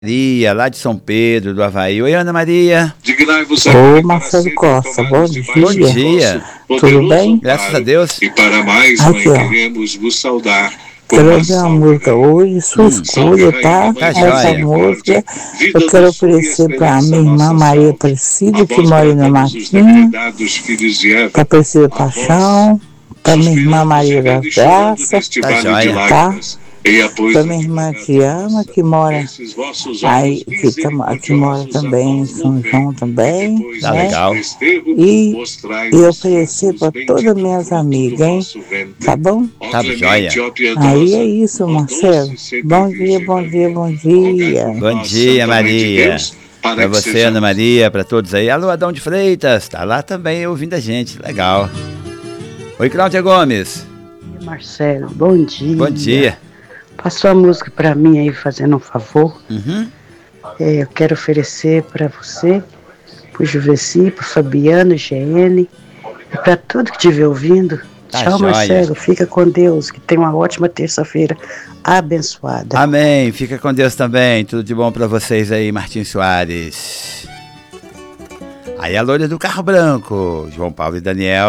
Maria, lá de São Pedro, do Avaí. Oi, Ana Maria. Ô, Marcelo Costa, bom dia. Bom dia. Tudo bem? Graças a Deus. E para mais, Aqui, ó. queremos vos saudar. Quero ouvir uma música hoje, sua escolha, tá? Tá Essa joia. música eu quero oferecer para minha irmã Maria Aparecida, que mora na Matinha, para Aparecida Paixão, para minha irmã Maria da Graça, Tá joia. tá? Para minha irmã Tiana, que mora aí, que mora também em São João também, Tá né? legal. E oferecer para todas as minhas amigas, hein? Tá bom? Tá joia. Aí é isso, Marcelo. Bom dia, bom dia, bom dia. Bom dia, Maria. Pra você, Ana Maria, pra todos aí. Alô, Adão de Freitas. Tá lá também ouvindo a gente. Legal. Oi, Cláudia Gomes. Marcelo, bom dia. Bom dia. Passou a música para mim aí, fazendo um favor. Uhum. Eu quero oferecer para você, pro Juveci, pro Fabiano, GN, e para tudo que estiver ouvindo. Tá Tchau, joia. Marcelo. Fica com Deus, que tenha uma ótima terça-feira abençoada. Amém. Fica com Deus também. Tudo de bom pra vocês aí, Martim Soares. Aí a loira do carro branco, João Paulo e Daniel.